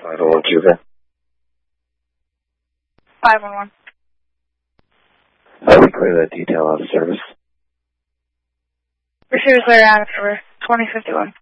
511 Cuba. 511. We clear that detail out of service. Receiver's later on, over 2051.